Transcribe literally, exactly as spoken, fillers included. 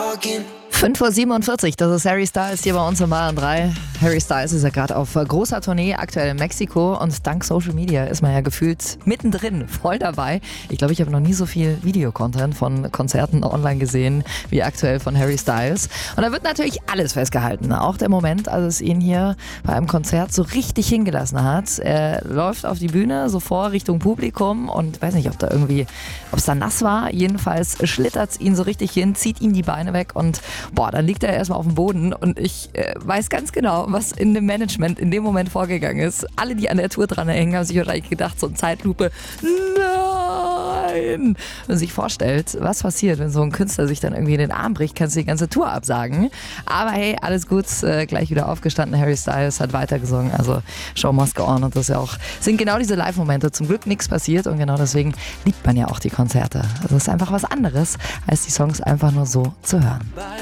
fünf Uhr siebenundvierzig, das ist Harry Styles hier bei uns im Bayern drei. Harry Styles ist ja gerade auf großer Tournee, aktuell in Mexiko, und dank Social Media ist man ja gefühlt mittendrin, voll dabei. Ich glaube, ich habe noch nie so viel Videocontent von Konzerten online gesehen wie aktuell von Harry Styles. Und da wird natürlich alles festgehalten, auch der Moment, als es ihn hier bei einem Konzert so richtig hingelassen hat. Er läuft auf die Bühne, so vor Richtung Publikum, und weiß nicht, ob da irgendwie, ob es da nass war. Jedenfalls schlittert es ihn so richtig hin, zieht ihm die Beine weg und boah, dann liegt er erstmal auf dem Boden, und ich äh, weiß ganz genau, was in dem Management in dem Moment vorgegangen ist. Alle, die an der Tour dran hängen, haben sich wahrscheinlich gedacht, so eine Zeitlupe, nein! Wenn man sich vorstellt, was passiert, wenn so ein Künstler sich dann irgendwie in den Arm bricht, kannst du die ganze Tour absagen. Aber hey, alles gut, äh, gleich wieder aufgestanden, Harry Styles hat weitergesungen, also Show must go on, und das ist ja auch, sind genau diese Live-Momente, zum Glück nichts passiert, und genau deswegen liebt man ja auch die Konzerte. Also es ist einfach was anderes, als die Songs einfach nur so zu hören.